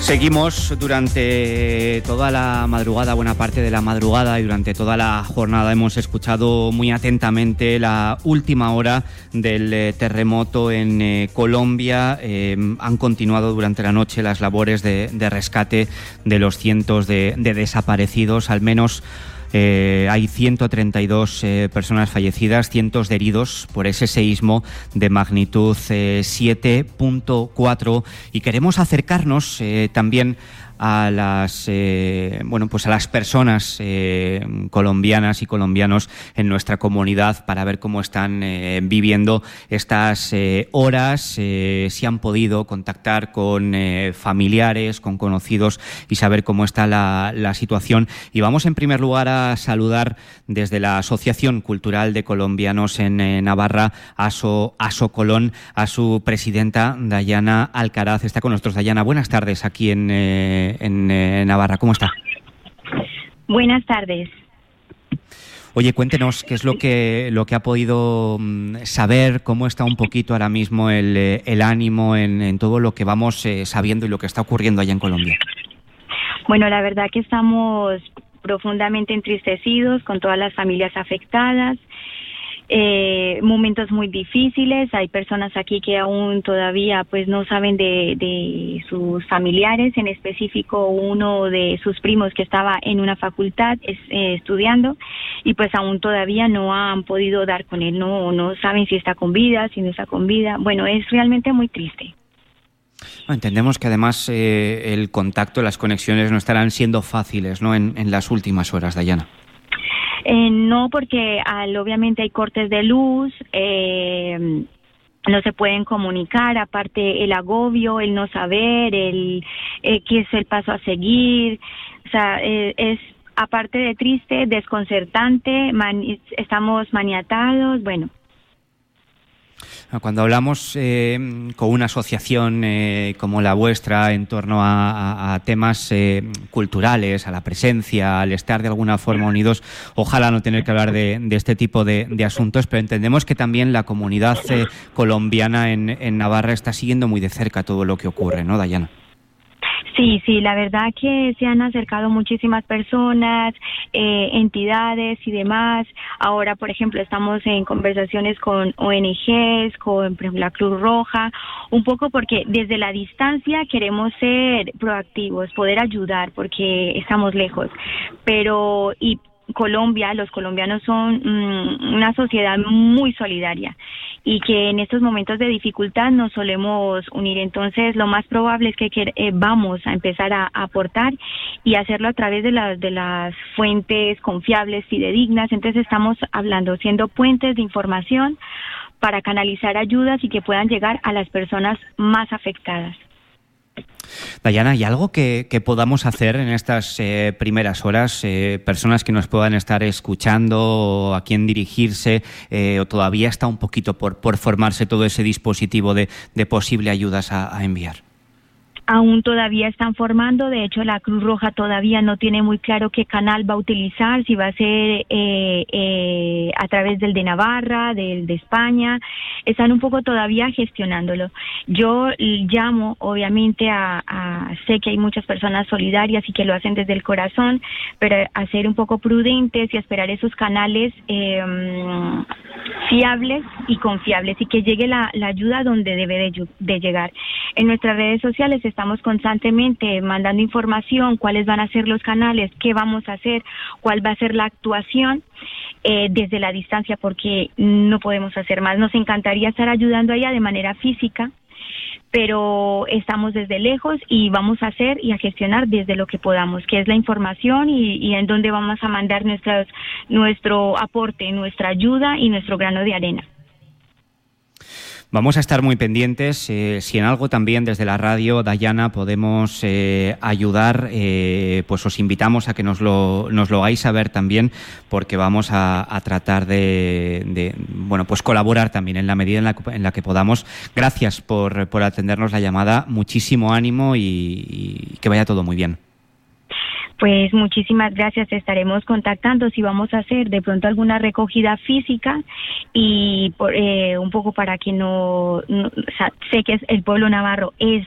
Seguimos durante toda la madrugada, buena parte de la madrugada y durante toda la jornada hemos escuchado muy atentamente la última hora del terremoto en Colombia. Han continuado durante la noche las labores de rescate de los cientos de desaparecidos, al menos. Hay 132 personas fallecidas, cientos de heridos por ese seísmo de magnitud 7.4 y queremos acercarnos también a las a las personas colombianas y colombianos en nuestra comunidad para ver cómo están viviendo estas horas, si han podido contactar con familiares, con conocidos y saber cómo está la situación. Y vamos en primer lugar a saludar desde la Asociación Cultural de Colombianos en Navarra, ASO Colón, a su presidenta Dayana Alcaraz. Está con nosotros. Dayana, buenas tardes aquí en Navarra. ¿Cómo está? Buenas tardes. Oye, cuéntenos qué es lo que ha podido saber, cómo está un poquito ahora mismo el ánimo en todo lo que vamos sabiendo y lo que está ocurriendo allá en Colombia. Bueno, la verdad que estamos profundamente entristecidos con todas las familias afectadas. Momentos muy difíciles. Hay personas aquí que aún todavía pues no saben de sus familiares, en específico uno de sus primos que estaba en una facultad estudiando y pues aún todavía no han podido dar con él, no saben si está con vida, si no está con vida. Bueno, es realmente muy triste. Entendemos que además el contacto, las conexiones no estarán siendo fáciles, ¿no? En las últimas horas, Dayana. No, porque obviamente hay cortes de luz, no se pueden comunicar, aparte el agobio, el no saber, qué es el paso a seguir, o sea, es aparte de triste, desconcertante, estamos maniatados, bueno. Cuando hablamos con una asociación como la vuestra en torno a temas culturales, a la presencia, al estar de alguna forma unidos, ojalá no tener que hablar de este tipo de asuntos, pero entendemos que también la comunidad colombiana en Navarra está siguiendo muy de cerca todo lo que ocurre, ¿no, Dayana? Sí, la verdad que se han acercado muchísimas personas, entidades y demás. Ahora, por ejemplo, estamos en conversaciones con ONGs, con por ejemplo, la Cruz Roja, un poco porque desde la distancia queremos ser proactivos, poder ayudar porque estamos lejos. Pero Colombia, los colombianos son una sociedad muy solidaria y que en estos momentos de dificultad nos solemos unir. Entonces, lo más probable es que vamos a empezar a aportar y hacerlo a través de las fuentes confiables, fidedignas. Entonces, estamos siendo puentes de información para canalizar ayudas y que puedan llegar a las personas más afectadas. Dayana, ¿hay algo que podamos hacer en estas primeras horas? Personas que nos puedan estar escuchando, a quién dirigirse, o todavía está un poquito por formarse todo ese dispositivo de posible ayudas a enviar. Aún todavía están formando, de hecho la Cruz Roja todavía no tiene muy claro qué canal va a utilizar, si va a ser a través del de Navarra, del de España, están un poco todavía gestionándolo. Yo llamo obviamente sé que hay muchas personas solidarias y que lo hacen desde el corazón, pero a ser un poco prudentes y a esperar esos canales fiables y confiables y que llegue la ayuda donde debe de llegar. En nuestras redes sociales estamos constantemente mandando información, cuáles van a ser los canales, qué vamos a hacer, cuál va a ser la actuación desde la distancia, porque no podemos hacer más. Nos encantaría estar ayudando a ella de manera física, pero estamos desde lejos y vamos a hacer y a gestionar desde lo que podamos, que es la información y en donde vamos a mandar nuestro aporte, nuestra ayuda y nuestro grano de arena. Vamos a estar muy pendientes. Si en algo también desde la radio, Dayana, podemos ayudar, pues os invitamos a que nos lo hagáis saber también, porque vamos a tratar de pues colaborar también en la medida en la que podamos. Gracias por atendernos la llamada. Muchísimo ánimo y que vaya todo muy bien. Pues muchísimas gracias, estaremos contactando si vamos a hacer de pronto alguna recogida física y un poco para que sé que el pueblo navarro es